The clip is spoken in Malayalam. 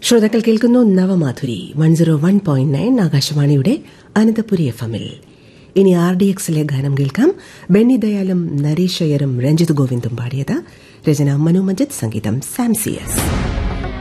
ശ്രോതാക്കൾ കേൾക്കുന്നു നവമാധുരി 101.9 ആകാശവാണിയുടെ അനന്തപുരി FM-ൽ. ഇനി RDXലെ ഗാനം കേൾക്കാം. ബെന്നി ദയാലും നരേഷ് അയ്യരും രഞ്ജിത് ഗോവിന്ദും പാടിയത്. രചന മനു മജിദ്, സംഗീതം സാം CS.